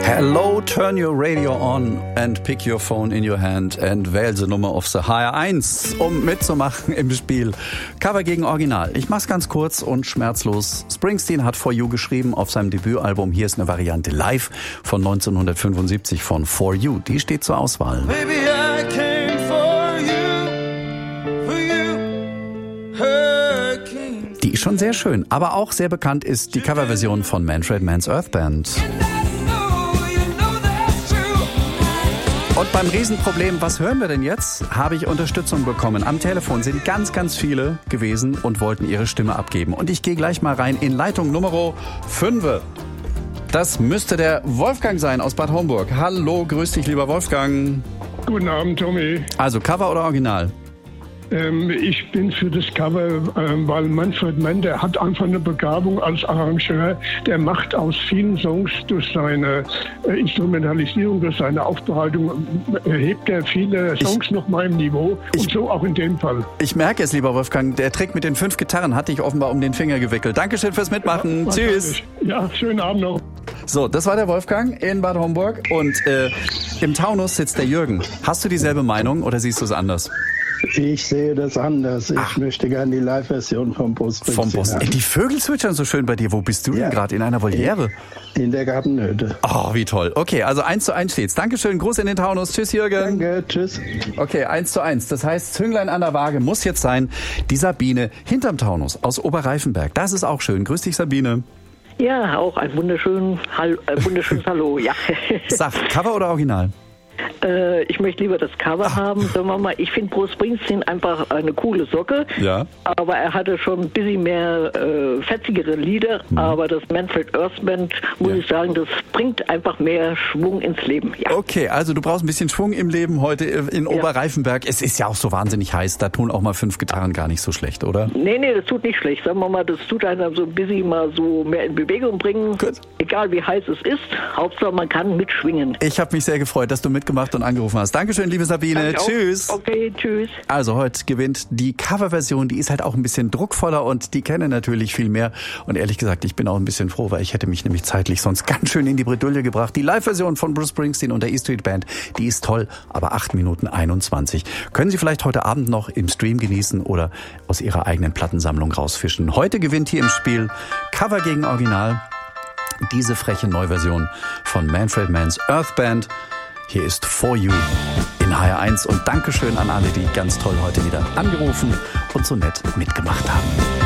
Hello, turn your radio on and pick your phone in your hand and wähl the Nummer of the HR1, um mitzumachen im Spiel. Cover gegen Original. Ich mach's ganz kurz und schmerzlos. Springsteen hat For You geschrieben auf seinem Debütalbum. Hier ist eine Variante live von 1975 von For You. Die steht zur Auswahl. Baby, I came for you, Hurricane. Die ist schon sehr schön, aber auch sehr bekannt ist die Coverversion von Manfred Mann's Earth Band. Und beim Riesenproblem, was hören wir denn jetzt, habe ich Unterstützung bekommen. Am Telefon sind ganz, ganz viele gewesen und wollten ihre Stimme abgeben. Und ich gehe gleich mal rein in Leitung Nummer 5. Das müsste der Wolfgang sein aus Bad Homburg. Hallo, grüß dich, lieber Wolfgang. Guten Abend, Tommy. Also Cover oder Original? Ich bin für das Cover, weil Manfred Mann, der hat einfach eine Begabung als Arrangeur. Der macht aus vielen Songs durch seine Instrumentalisierung, durch seine Aufbereitung, hebt er viele Songs noch mal im Niveau. Und so auch in dem Fall. Ich merke es, lieber Wolfgang. Der Trick mit den 5 Gitarren hat dich offenbar um den Finger gewickelt. Dankeschön fürs Mitmachen. Ja, tschüss. Ja, schönen Abend noch. So, das war der Wolfgang in Bad Homburg. Und im Taunus sitzt der Jürgen. Hast du dieselbe Meinung oder siehst du es anders? Ich sehe das anders. Ich möchte gerne die Live-Version vom Bruce Springsteen haben. Die Vögel zwitschern so schön bei dir. Wo bist du denn gerade? In einer Voliere? In der Gartenhütte. Oh, wie toll. Okay, also 1:1 steht's. Dankeschön. Gruß in den Taunus. Tschüss, Jürgen. Danke, tschüss. Okay, 1:1. Das heißt, Zünglein an der Waage muss jetzt sein. Die Sabine hinterm Taunus aus Oberreifenberg. Das ist auch schön. Grüß dich, Sabine. Ja, auch ein wunderschönes Hallo, ja. Sag, Cover oder Original? Ich möchte lieber das Cover haben. Sagen wir mal, ich finde Bruce Springsteen einfach eine coole Socke. Ja. Aber er hatte schon ein bisschen mehr fetzigere Lieder. Aber das Manfred Earth Band, muss ich sagen, das bringt einfach mehr Schwung ins Leben. Ja. Okay, also du brauchst ein bisschen Schwung im Leben heute in Oberreifenberg. Es ist ja auch so wahnsinnig heiß. Da tun auch mal 5 Gitarren gar nicht so schlecht, oder? Nee, das tut nicht schlecht. Sagen wir mal, das tut einen so ein bisschen mal so mehr in Bewegung bringen. Gut. Egal wie heiß es ist. Hauptsache man kann mitschwingen. Ich habe mich sehr gefreut, dass du mitgemacht und angerufen hast. Dankeschön, liebe Sabine. Tschüss. Okay, tschüss. Also heute gewinnt die Coverversion, die ist halt auch ein bisschen druckvoller und die kennen natürlich viel mehr. Und ehrlich gesagt, ich bin auch ein bisschen froh, weil ich hätte mich nämlich zeitlich sonst ganz schön in die Bredouille gebracht. Die Live-Version von Bruce Springsteen und der E-Street Band, die ist toll, aber 8 Minuten 21. Können Sie vielleicht heute Abend noch im Stream genießen oder aus Ihrer eigenen Plattensammlung rausfischen. Heute gewinnt hier im Spiel Cover gegen Original diese freche Neuversion von Manfred Mann's Earth Band. Hier ist For You in HR1 und Dankeschön an alle, die ganz toll heute wieder angerufen und so nett mitgemacht haben.